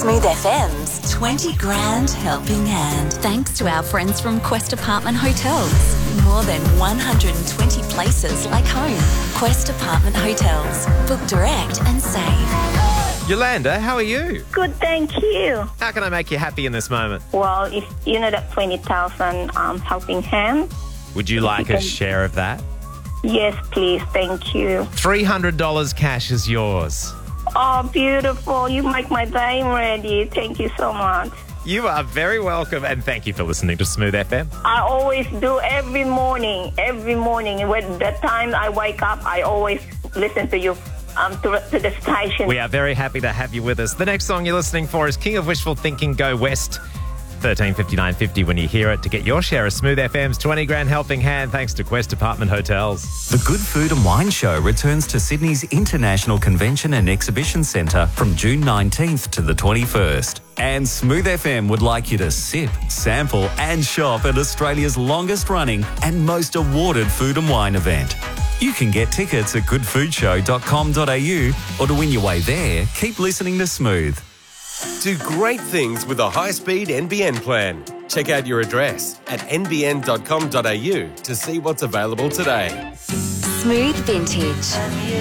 Smooth FM's 20 Grand Helping Hand. Thanks to our friends from Quest Apartment Hotels. More than 120 places like home. Quest Apartment Hotels. Book direct and save. Yolanda, how are you? Good, thank you. How can I make you happy in this moment? Well, if you know that 20,000 helping hand. Would you like a share of that? Yes, please, thank you. $300 cash is yours. Oh, beautiful. You make my day ready. Thank you so much. You are very welcome, and thank you for listening to Smooth FM. I always do every morning. When the time I wake up, I always listen to you to the station. We are very happy to have you with us. The next song you're listening for is King of Wishful Thinking, Go West. 135950 when you hear it to get your share of Smooth FM's 20 Grand Helping Hand thanks to Quest Apartment Hotels. The Good Food and Wine Show returns to Sydney's International Convention and Exhibition Centre from June 19th to the 21st. And Smooth FM would like you to sip, sample and shop at Australia's longest running and most awarded food and wine event. You can get tickets at goodfoodshow.com.au, or to win your way there, keep listening to Smooth. Do great things with a high-speed NBN plan. Check out your address at nbn.com.au to see what's available today. Smooth Vintage.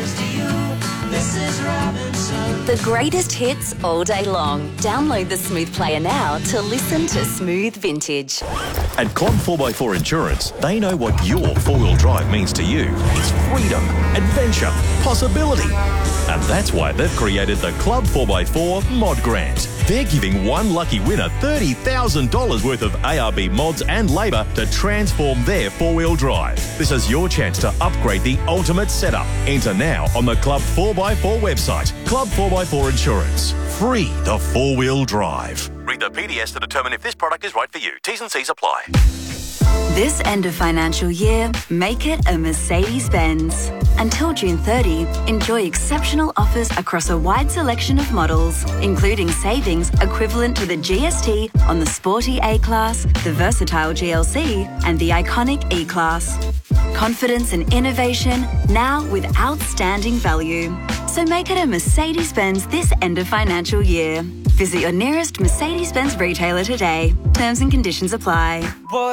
The greatest hits all day long. Download the Smooth player now to listen to Smooth Vintage. At Club 4x4 Insurance, they know what your four-wheel drive means to you. It's freedom, adventure, possibility. And that's why they've created the Club 4x4 Mod Grant. They're giving one lucky winner $30,000 worth of ARB mods and labour to transform their four-wheel drive. This is your chance to upgrade the ultimate setup. Enter now on the Club 4x4 website. Club 4x4 Insurance. Free the four-wheel drive. Read the PDS to determine if this product is right for you. T's and C's apply. This end of financial year, make it a Mercedes-Benz. Until June 30, enjoy exceptional offers across a wide selection of models, including savings equivalent to the GST on the sporty A-Class, the versatile GLC, and the iconic E-Class. Confidence and innovation, now with outstanding value. So make it a Mercedes-Benz this end of financial year. Visit your nearest Mercedes-Benz retailer today. Terms and conditions apply.